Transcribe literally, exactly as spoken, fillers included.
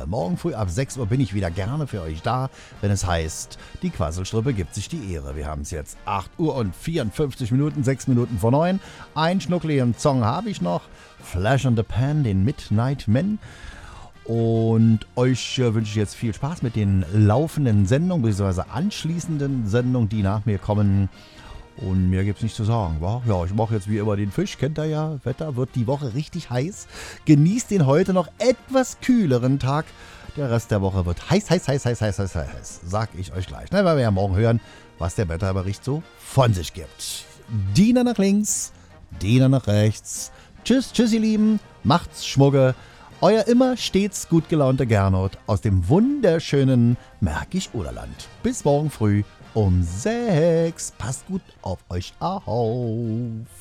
Morgen früh ab sechs Uhr bin ich wieder gerne für euch da, wenn es heißt, die Quasselstrippe gibt sich die Ehre. Wir haben es jetzt acht Uhr und vierundfünfzig Minuten, sechs Minuten vor neun. Ein schnuckligen Song habe ich noch, Flash in the Pan, den Midnight Men. Und euch äh, wünsche ich jetzt viel Spaß mit den laufenden Sendungen, bzw. anschließenden Sendungen, die nach mir kommen. Und mir gibt's nichts zu sagen, wa? Ja, ich mache jetzt wie immer den Fisch, kennt ihr ja. Wetter wird die Woche richtig heiß. Genießt den heute noch etwas kühleren Tag. Der Rest der Woche wird heiß, heiß, heiß, heiß, heiß, heiß, heiß. Sag ich euch gleich, ne? Weil wir ja morgen hören, was der Wetterbericht so von sich gibt. Diener nach links, Diener nach rechts. Tschüss, tschüss ihr Lieben, macht's Schmugge. Euer immer stets gut gelaunter Gernot aus dem wunderschönen Märkisch-Oderland. Bis morgen früh um sechs. Passt gut auf euch auf.